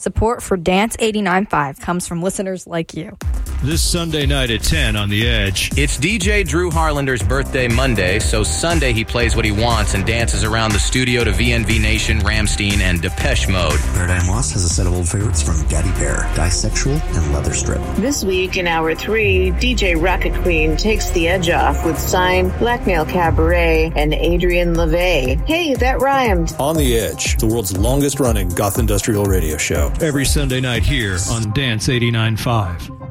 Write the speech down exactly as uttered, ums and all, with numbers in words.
Support for Dance eighty-nine point five comes from listeners like you. This Sunday night at ten on The Edge. It's D J Drew Harlander's birthday Monday, so Sunday he plays what he wants and dances around the studio to V N V Nation, Rammstein, and Depeche Mode. Paradigm Lost has a set of old favorites from Daddy Bear, Disexual, and Leather Strip. This week in hour three, D J Rocket Queen takes the edge off with Sign, Blackmail Cabaret, and Adrian LaVey. Hey, that rhymed. On The Edge, the world's longest running goth industrial radio show. Every Sunday night here on Dance eighty-nine point five.